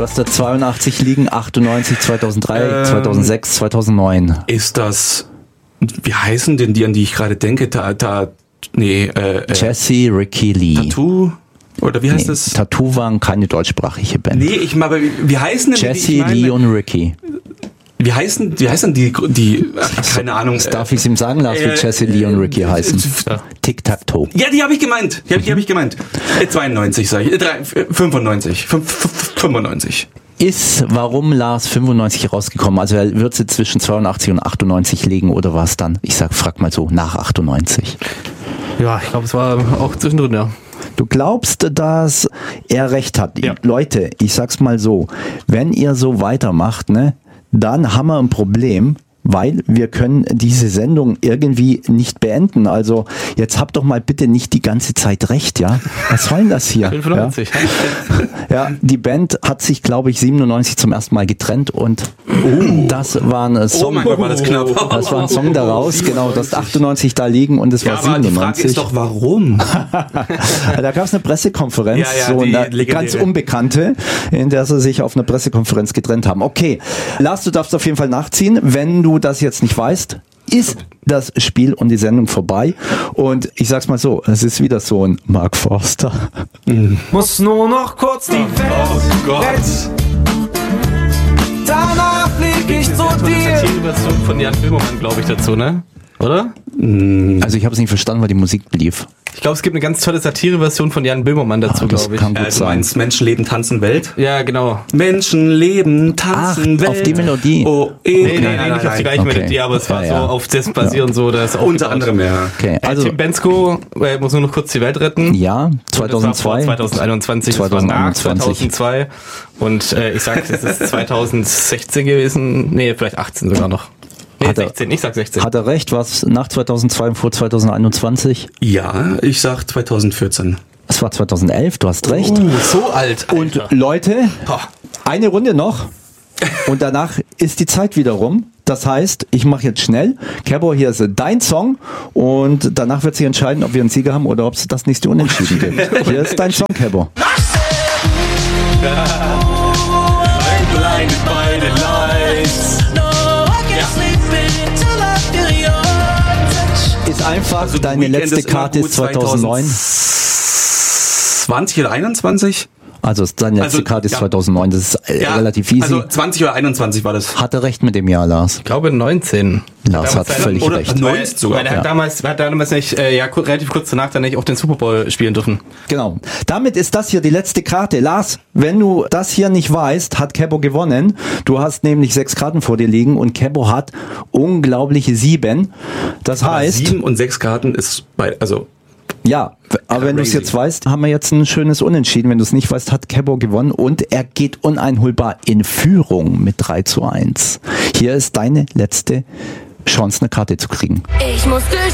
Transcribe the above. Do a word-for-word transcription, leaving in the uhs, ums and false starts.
hast da zweiundachtzig liegen, achtundneunzig, zweitausenddrei, ähm, zweitausendsechs, zweitausendneun. Ist das, wie heißen denn die, an die ich gerade denke? Ta, ta, nee, äh, Jesse, Ricky Lee. Tattoo? Oder wie heißt nee, das? Tattoo waren keine deutschsprachige Band. Nee, ich meine, wie heißen denn Jesse, die? Jesse, Lee und Ricky. Wie heißen, wie heißen die, die, ach, keine Ahnung. Darf ich es ihm sagen lassen, wie äh, Jesse, Lee und Ricky heißen? Äh, Tic-Tac-Toe. Ja, die habe ich gemeint. Die habe hab ich gemeint. zweiundneunzig, sage ich. fünfundneunzig. fünfundneunzig. Ist, warum Lars fünfundneunzig rausgekommen? Also er wird sie zwischen zweiundachtzig und achtundneunzig legen oder was dann? Ich sag, frag mal so, nach achtundneunzig. Ja, ich glaube, es war auch zwischendrin, ja. Du glaubst, dass er recht hat. Ja. Leute, ich sag's mal so, wenn ihr so weitermacht, ne, dann haben wir ein Problem, weil wir können diese Sendung irgendwie nicht beenden. Also jetzt habt doch mal bitte nicht die ganze Zeit recht, ja? Was soll denn das hier? fünfundneunzig. Ja, ja, die Band hat sich, glaube ich, siebenundneunzig zum ersten Mal getrennt und oh. das war ein Song. Oh mein Gott, war das knapp. Das war ein Song daraus, genau, das achtundneunzig da liegen und es ja, war siebenundneunzig. Aber die Frage ist doch, warum? Da gab es eine Pressekonferenz, ja, ja, so eine legendäre. ganz unbekannte, in der sie sich auf einer Pressekonferenz getrennt haben. Okay, Lars, du darfst auf jeden Fall nachziehen, wenn du das jetzt nicht weißt, ist das Spiel und die Sendung vorbei. Und ich sag's mal so, es ist wieder so ein Mark Forster. Mhm. Muss nur noch kurz die Welt oh Gott. Danach flieg ich zu dir. Version von Jan Böhmermann, glaube ich, dazu, ne? Oder? Also ich habe es nicht verstanden, weil die Musik lief. Ich glaube, es gibt eine ganz tolle Satire-Version von Jan Böhmermann dazu, ah, glaube ich. Kann gut äh, du sein. meinst Menschen leben, tanzen, Welt? Ja, genau. Menschen leben, tanzen, Ach, Welt. auf die Melodie. Oh, eh, nee, nee, nein, nee, nein, nicht nein, auf die gleiche okay. Melodie, aber es war ja, so ja. auf das basierend so, das auch unter anderem, ja. Okay, also Tim Bensko äh, muss nur noch kurz die Welt retten. Ja, zweitausendzwei. zweitausendeinundzwanzig, das war nach zweitausendzwei. Und äh, ich sag, es ist zweitausendsechzehn gewesen. Nee, vielleicht achtzehn sogar noch. Nee, Hat er, sechzehn, ich sag sechzehn. Hat er recht, was nach zweitausendzwei und vor zweitausendeinundzwanzig? Ja, ich sag zweitausendvierzehn. Es war zweitausendelf, du hast recht. Uh, so alt, Alter. Und Leute, eine Runde noch und danach ist die Zeit wieder rum. Das heißt, ich mache jetzt schnell. Kebo, hier ist dein Song und danach wird sich entscheiden, ob wir einen Sieger haben oder ob es das nächste Unentschieden gibt. Hier ist dein Song, Kebo. Ist einfach, also deine letzte Karte ist zweitausendneun. zwanzig oder einundzwanzig? Also deine letzte also, Karte ist ja. zweitausendneun, das ist äh, ja, relativ easy. Also zwanzig oder einundzwanzig war das. Hat er recht mit dem Jahr, Lars? Ich glaube neunzehn. Lars hat völlig oder recht. neunzig sogar. Weil er hat ja. damals, hat damals nicht, äh, ja, relativ kurz danach dann nicht auf den Super Bowl spielen dürfen. Genau. Damit ist das hier die letzte Karte. Lars, wenn du das hier nicht weißt, hat Kebo gewonnen. Du hast nämlich sechs Karten vor dir liegen und Kebo hat unglaubliche sieben. Das Aber heißt... sieben und sechs Karten ist bei, also... Ja, aber wenn du es jetzt weißt, haben wir jetzt ein schönes Unentschieden. Wenn du es nicht weißt, hat Kebo gewonnen und er geht uneinholbar in Führung mit drei zu eins. Hier ist deine letzte Chance, eine Karte zu kriegen. Ich muss durch